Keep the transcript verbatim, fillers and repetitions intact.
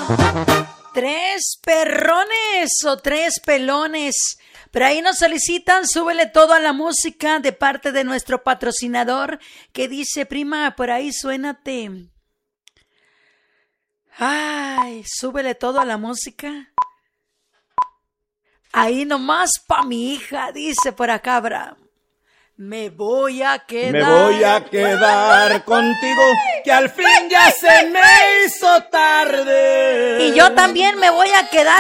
Tres perrones o tres pelones. Pero ahí nos solicitan, súbele todo a la música de parte de nuestro patrocinador que dice, prima, por ahí suénate. Ay, súbele todo a la música. Ahí nomás pa' mi hija, dice por acá Abraham. Me voy a quedar. Me voy a quedar contigo, que al fin ya se me hizo tarde. Y yo también me voy a quedar